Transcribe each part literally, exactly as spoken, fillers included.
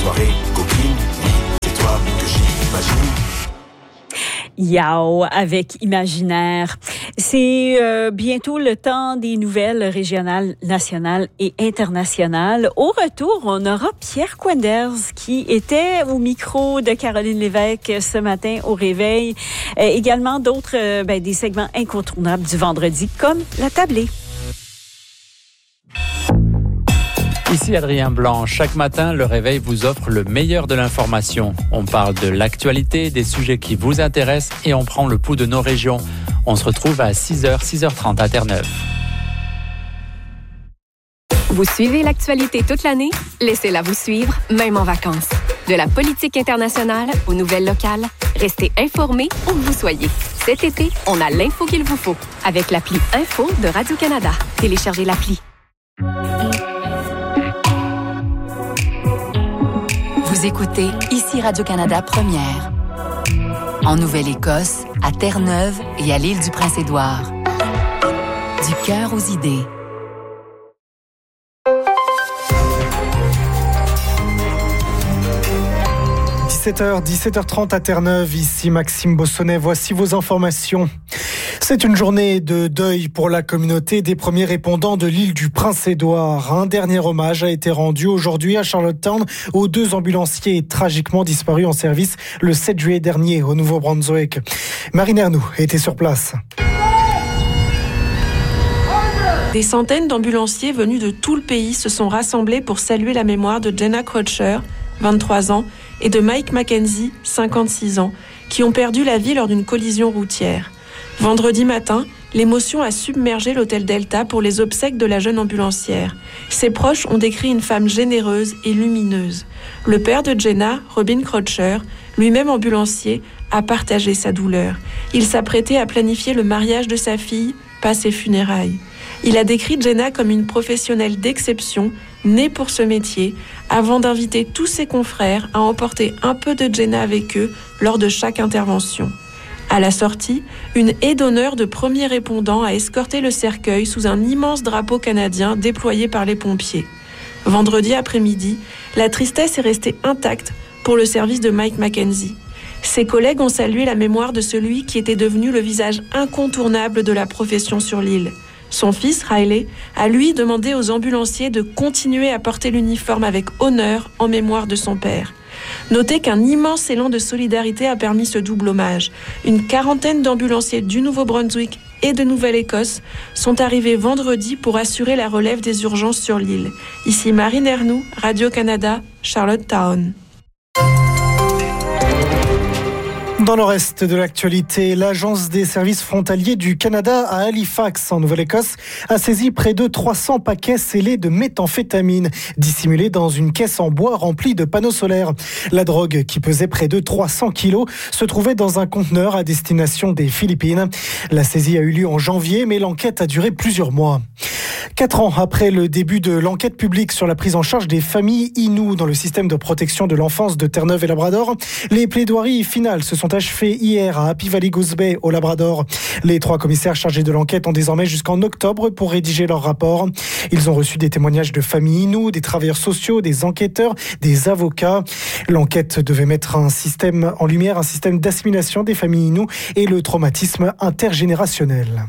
soirée coquine, oui, c'est toi que j'imagine. Yao avec Imaginaire. C'est euh, bientôt le temps des nouvelles régionales, nationales et internationales. Au retour, on aura Pierre Quenders qui était au micro de Caroline Lévesque ce matin au réveil. Euh, également d'autres, euh, ben, des segments incontournables du vendredi comme la tablée. Ici Adrien Blanc. Chaque matin, le réveil vous offre le meilleur de l'information. On parle de l'actualité, des sujets qui vous intéressent et on prend le pouls de nos régions. On se retrouve à six heures, six heures trente à Terre-Neuve. Vous suivez l'actualité toute l'année? Laissez-la vous suivre, même en vacances. De la politique internationale aux nouvelles locales, restez informés où que vous soyez. Cet été, on a l'info qu'il vous faut avec l'appli Info de Radio-Canada. Téléchargez l'appli. Vous écoutez ici Radio-Canada Première. En Nouvelle-Écosse, à Terre-Neuve et à l'île du Prince-Édouard. Du cœur aux idées. dix-sept heures, dix-sept heures trente à Terre-Neuve, ici Maxime Bossonnet, voici vos informations. C'est une journée de deuil pour la communauté des premiers répondants de l'île du Prince-Édouard. Un dernier hommage a été rendu aujourd'hui à Charlottetown aux deux ambulanciers tragiquement disparus en service le sept juillet dernier au Nouveau-Brunswick. Marine Ernoux était sur place. Des centaines d'ambulanciers venus de tout le pays se sont rassemblés pour saluer la mémoire de Jenna Crotcher, vingt-trois ans, et de Mike Mackenzie, cinquante-six ans, qui ont perdu la vie lors d'une collision routière. Vendredi matin, l'émotion a submergé l'hôtel Delta pour les obsèques de la jeune ambulancière. Ses proches ont décrit une femme généreuse et lumineuse. Le père de Jenna, Robin Crotcher, lui-même ambulancier, a partagé sa douleur. Il s'apprêtait à planifier le mariage de sa fille, pas ses funérailles. Il a décrit Jenna comme une professionnelle d'exception, née pour ce métier, avant d'inviter tous ses confrères à emporter un peu de Jenna avec eux lors de chaque intervention. À la sortie, une haie d'honneur de premiers répondants a escorté le cercueil sous un immense drapeau canadien déployé par les pompiers. Vendredi après-midi, la tristesse est restée intacte pour le service de Mike Mackenzie. Ses collègues ont salué la mémoire de celui qui était devenu le visage incontournable de la profession sur l'île. Son fils, Riley, a lui demandé aux ambulanciers de continuer à porter l'uniforme avec honneur en mémoire de son père. Notez qu'un immense élan de solidarité a permis ce double hommage. Une quarantaine d'ambulanciers du Nouveau-Brunswick et de Nouvelle-Écosse sont arrivés vendredi pour assurer la relève des urgences sur l'île. Ici Marine Ernoux, Radio-Canada, Charlottetown. Dans le reste de l'actualité, l'Agence des services frontaliers du Canada à Halifax, en Nouvelle-Écosse, a saisi près de trois cents paquets scellés de méthamphétamine, dissimulés dans une caisse en bois remplie de panneaux solaires. La drogue, qui pesait près de trois cents kilos, se trouvait dans un conteneur à destination des Philippines. La saisie a eu lieu en janvier, mais l'enquête a duré plusieurs mois. Quatre ans après le début de l'enquête publique sur la prise en charge des familles Innu dans le système de protection de l'enfance de Terre-Neuve et Labrador, les plaidoiries finales se sont achevées hier à Happy Valley Goose Bay au Labrador. Les trois commissaires chargés de l'enquête ont désormais jusqu'en octobre pour rédiger leur rapport. Ils ont reçu des témoignages de familles Innu, des travailleurs sociaux, des enquêteurs, des avocats. L'enquête devait mettre un système en lumière, un système d'assimilation des familles Innu et le traumatisme intergénérationnel.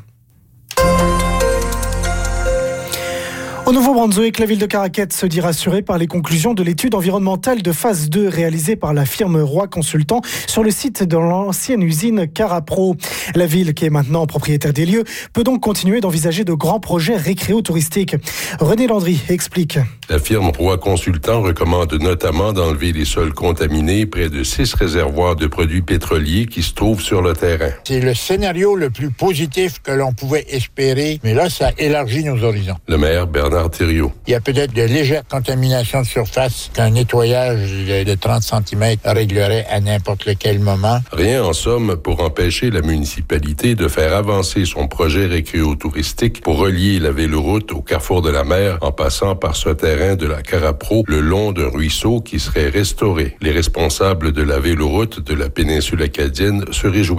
Au Nouveau-Brunswick, la ville de Caraquet se dit rassurée par les conclusions de l'étude environnementale de phase deux réalisée par la firme Roy Consultant sur le site de l'ancienne usine Carapro. La ville, qui est maintenant propriétaire des lieux, peut donc continuer d'envisager de grands projets récréo-touristiques. René Landry explique. La firme Roy Consultant recommande notamment d'enlever les sols contaminés près de six réservoirs de produits pétroliers qui se trouvent sur le terrain. C'est le scénario le plus positif que l'on pouvait espérer, mais là, ça élargit nos horizons. Le maire Bernard Thériault. Il y a peut-être de légères contaminations de surface qu'un nettoyage de trente centimètres réglerait à n'importe quel moment. Rien en somme pour empêcher la municipalité de faire avancer son projet récréo-touristique pour relier la véloroute au carrefour de la mer en passant par ce terrain de la Carapro le long d'un ruisseau qui serait restauré. Les responsables de la véloroute de la péninsule acadienne se réjouissent.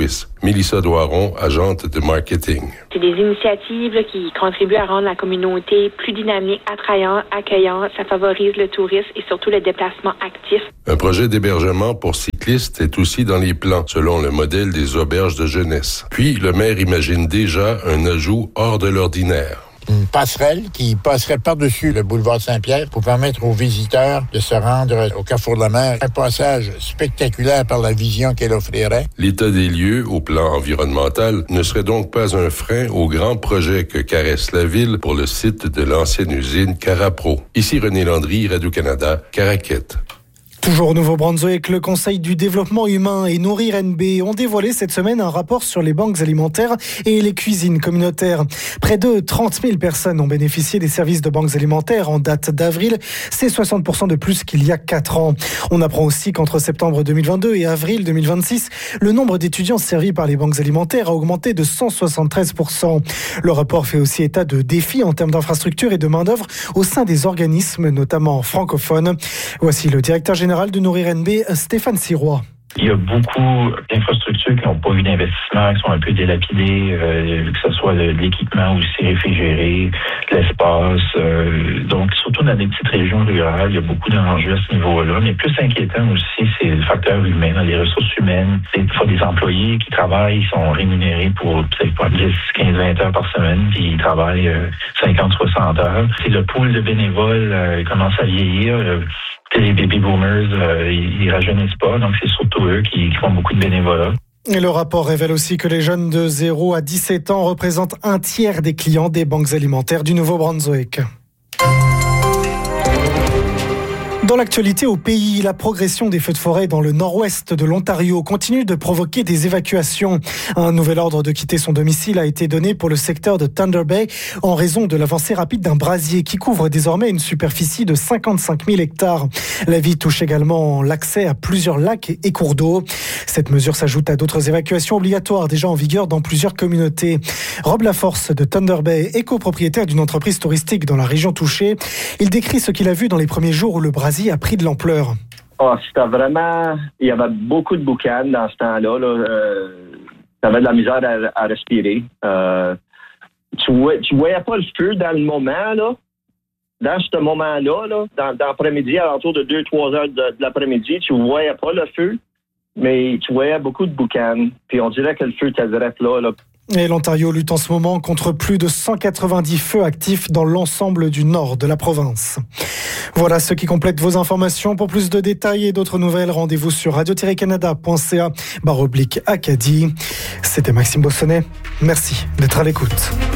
Mélissa Doiron, agente de marketing. C'est des initiatives là, qui contribuent à rendre la communauté plus dynamique, attrayante, accueillante. Ça favorise le tourisme et surtout le déplacement actif. Un projet d'hébergement pour cyclistes est aussi dans les plans, selon le modèle des auberges de jeunesse. Puis, le maire imagine déjà un ajout hors de l'ordinaire. Une passerelle qui passerait par-dessus le boulevard Saint-Pierre pour permettre aux visiteurs de se rendre au Carrefour de la Mer. Un passage spectaculaire par la vision qu'elle offrirait. L'état des lieux au plan environnemental ne serait donc pas un frein au grand projet que caresse la ville pour le site de l'ancienne usine Carapro. Ici René Landry, Radio-Canada, Caraquette. Toujours au Nouveau-Brunswick, le Conseil du développement humain et Nourrir N B ont dévoilé cette semaine un rapport sur les banques alimentaires et les cuisines communautaires. Près de trente mille personnes ont bénéficié des services de banques alimentaires en date d'avril. C'est soixante pour cent de plus qu'il y a quatre ans. On apprend aussi qu'entre septembre deux mille vingt-deux et avril deux mille vingt-six, le nombre d'étudiants servis par les banques alimentaires a augmenté de cent soixante-treize pour cent. Le rapport fait aussi état de défis en termes d'infrastructures et de main-d'œuvre au sein des organismes, notamment francophones. Voici le directeur général de Nourrir N B, Stéphane Sirois. Il y a beaucoup d'infrastructures qui n'ont pas eu d'investissement, qui sont un peu dilapidées, euh, que ce soit de, de l'équipement aussi réfrigéré, de l'espace. Euh, donc, surtout dans des petites régions rurales, il y a beaucoup d'enjeux à ce niveau-là. Mais plus inquiétant aussi, c'est le facteur humain, dans les ressources humaines. C'est des fois des employés qui travaillent, ils sont rémunérés pour peut-être pas dix, quinze, vingt heures par semaine, puis ils travaillent euh, cinquante, soixante heures. C'est le pool de bénévoles euh, commence à vieillir. Euh, Les baby boomers, euh, ils rajeunissent pas, donc c'est surtout eux qui, qui font beaucoup de bénévolat. Et le rapport révèle aussi que les jeunes de zéro à dix-sept ans représentent un tiers des clients des banques alimentaires du Nouveau-Brunswick. Dans l'actualité au pays, la progression des feux de forêt dans le nord-ouest de l'Ontario continue de provoquer des évacuations. Un nouvel ordre de quitter son domicile a été donné pour le secteur de Thunder Bay en raison de l'avancée rapide d'un brasier qui couvre désormais une superficie de cinquante-cinq mille hectares. L'avis touche également l'accès à plusieurs lacs et cours d'eau. Cette mesure s'ajoute à d'autres évacuations obligatoires déjà en vigueur dans plusieurs communautés. Rob Laforce de Thunder Bay est copropriétaire d'une entreprise touristique dans la région touchée. Il décrit ce qu'il a vu dans les premiers jours où le brasier a pris de l'ampleur. Oh, c'était vraiment... Il y avait beaucoup de boucanes dans ce temps-là. Là. Euh, t'avais de la misère à, à respirer. Euh, tu, voyais, tu voyais pas le feu dans le moment, là. Dans ce moment-là, là, dans, dans l'après-midi, à l'entour de deux trois heures de, de l'après-midi, tu voyais pas le feu, mais tu voyais beaucoup de boucanes. Puis on dirait que le feu était direct là, là. Et l'Ontario lutte en ce moment contre plus de cent quatre-vingt-dix feux actifs dans l'ensemble du nord de la province. Voilà ce qui complète vos informations. Pour plus de détails et d'autres nouvelles, rendez-vous sur radio tiret canada point c a barre oblique Acadie. C'était Maxime Bossonnet. Merci d'être à l'écoute.